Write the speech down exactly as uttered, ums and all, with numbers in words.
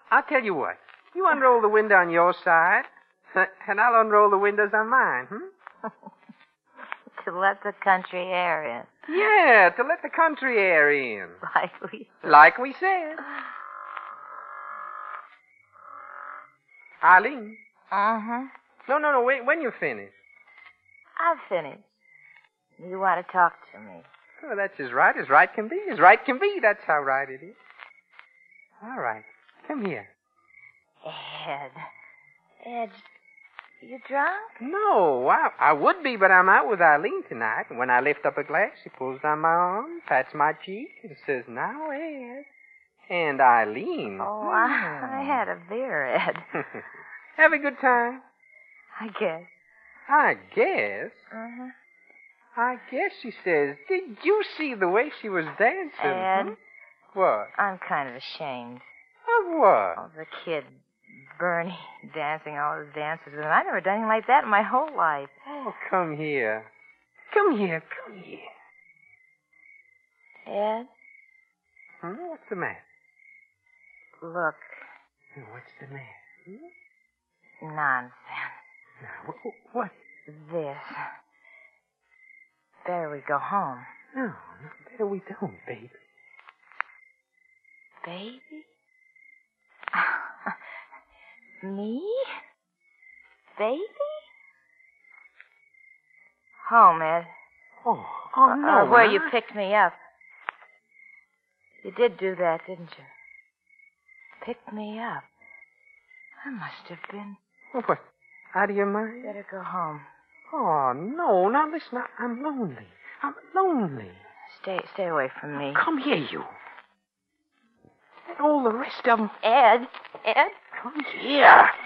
I'll tell you what. You unroll the window on your side, and I'll unroll the windows on mine, hmm? To let the country air in. Yeah, to let the country air in. Like we said. Like we said. Eileen. Uh-huh. No, no, no, wait, when you finish. I've finished. You want to talk to me? Oh, that's as right as right can be. As right can be. That's how right it is. All right. Come here. Ed. Ed, you drunk? No, I, I would be, but I'm out with Eileen tonight. And when I lift up a glass, she pulls down my arm, pats my cheek, and says, now, Ed. And Eileen. Oh, I, I had a beer, Ed. Have a good time. I guess. I guess. Uh-huh. I guess, she says. Did you see the way she was dancing? Ed. Hmm? What? I'm kind of ashamed. Of what? Oh, the kid, Bernie, dancing all his dances with him. I've never done anything like that in my whole life. Oh, come here. Come here, come here. Ed? Hmm? What's the matter? Look. What's the matter? Hmm? Nonsense. Now, wh- what? This. Better we go home. No, no, better we don't, baby. Baby? Me? Baby? Home, Ed. Oh, oh no. Uh, where huh? you picked me up. You did do that, didn't you? Picked me up. I must have been. What? Out of your mind? Better go home. Oh, no. Now, listen, I- I'm lonely. I'm lonely. Stay stay away from me. Come here, you. And all the rest of them. Ed? Ed? Come here.